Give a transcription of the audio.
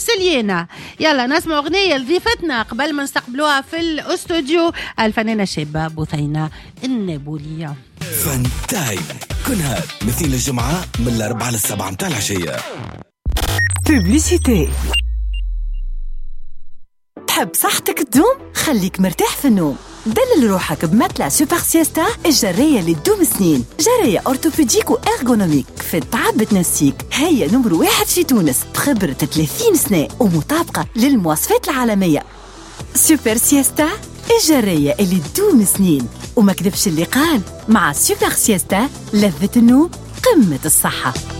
سلينا. يلا نسمع أغنية لضيفتنا قبل ما نستقبلوها في الأستوديو، الفنانة الشابة بثينة النابلسية. فن تايم كل هاد مثل الجمعة من 4 ل 7 متاع العشية. بوبليسيتي. تحب صحتك تدوم؟ خليك مرتاح في النوم. دلل روحك بمتلة سوبر سيستا الجرية اللي تدوم سنين. جرية أورتوبيديك وإرغونوميك في التعب تنسيك. هي نمبر 1 في تونس بخبرة 30 سنة ومطابقة للمواصفات العالمية. سوبر سيستا الجرية اللي تدوم سنين. وما كذبش اللي قال، مع سوبر سيستا لذة النوم قمة الصحة.